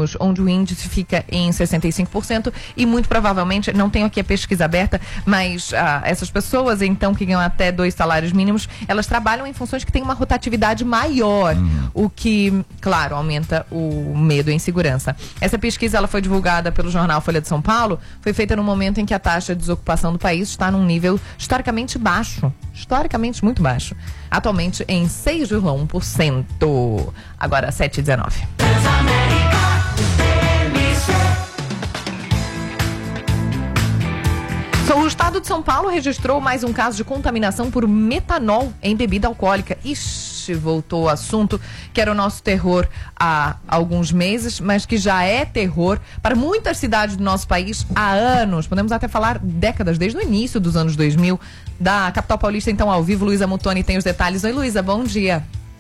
anos, onde o índice fica em 65%, e muito provavelmente, não tenho aqui a pesquisa aberta, mas essas pessoas, então, que ganham até 2 salários mínimos, elas trabalham em funções que têm uma rotatividade maior, o que, claro, aumenta o medo e insegurança. Essa pesquisa, ela foi divulgada pelo jornal Folha de São Paulo, foi feita no momento em que a taxa de desocupação do país está num nível historicamente baixo, muito baixo, atualmente em 6,1%. Agora 7h19. O estado de São Paulo registrou mais um caso de contaminação por metanol em bebida alcoólica. Ixi, voltou o assunto que era o nosso terror há alguns meses, mas que já é terror para muitas cidades do nosso país há anos. Podemos até falar décadas, desde o início dos anos 2000. Da capital paulista, então, ao vivo, Luísa Mutoni tem os detalhes. Oi, Luísa, bom dia.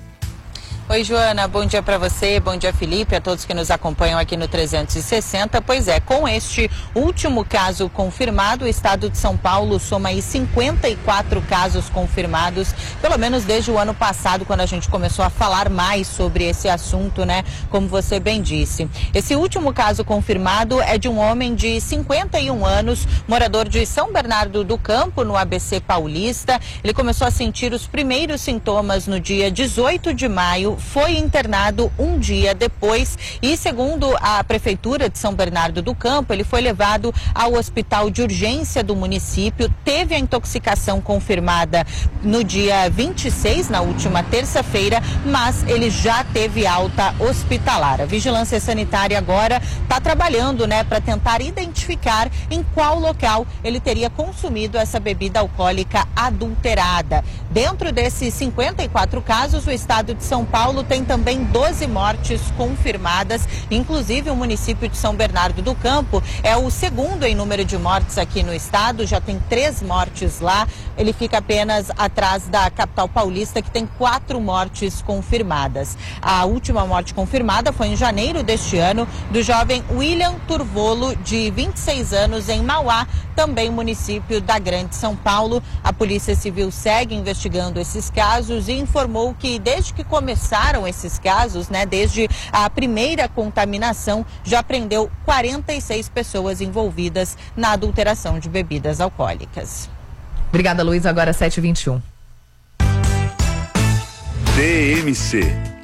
Oi, Joana, bom dia para você, bom dia, Felipe, a todos que nos acompanham aqui no 360. Pois é, com este último caso confirmado, o estado de São Paulo soma aí 54 casos confirmados, pelo menos desde o ano passado, quando a gente começou a falar mais sobre esse assunto, né? Como você bem disse. Esse último caso confirmado é de um homem de 51 anos, morador de São Bernardo do Campo, no ABC Paulista. Ele começou a sentir os primeiros sintomas no dia 18 de maio, foi internado um dia depois e, segundo a Prefeitura de São Bernardo do Campo, ele foi levado ao hospital de urgência do município, teve a intoxicação confirmada no dia 26, na última terça-feira, mas ele já teve alta hospitalar. A Vigilância Sanitária agora está trabalhando, né, para tentar identificar em qual local ele teria consumido essa bebida alcoólica adulterada. Dentro desses 54 casos, o estado de São Paulo tem também 12 mortes confirmadas, inclusive o município de São Bernardo do Campo é o segundo em número de mortes aqui no estado, já tem 3 mortes lá, ele fica apenas atrás da capital paulista, que tem 4 mortes confirmadas. A última morte confirmada foi em janeiro deste ano, do jovem William Turvolo, de 26 anos, em Mauá, também município da Grande São Paulo. A Polícia Civil segue investigando esses casos e informou que desde que começaram esses casos, né, desde a primeira contaminação, já prendeu 46 pessoas envolvidas na adulteração de bebidas alcoólicas. Obrigada, Luiz. Agora 7h21. TMC